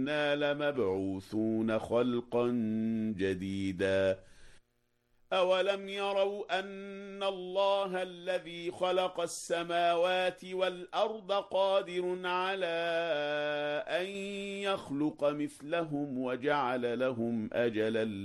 إنا لمبعوثون خلقا جديدا أولم يروا أن الله الذي خلق السماوات والأرض قادر على أن يخلق مثلهم وجعل لهم أجلا